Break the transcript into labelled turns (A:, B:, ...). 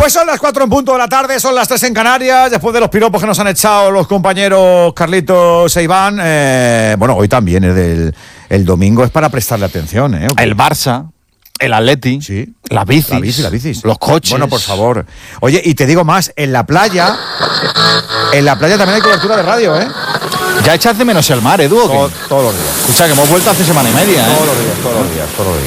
A: Pues son las 4 en punto de la tarde, son las 3 en Canarias, después de los piropos que nos han echado los compañeros Carlitos e Iván. Bueno, hoy también es el domingo, es para prestarle atención.
B: El Barça, el Atleti,
A: sí,
B: las bicis, los coches.
A: Bueno, por favor. Oye, y te digo más, en la playa también hay cobertura de radio, ¿eh?
B: ¿Ya echas de menos el mar, Edu?
A: Todos los días.
B: Escucha, que hemos vuelto hace semana y media,
A: Todos los días.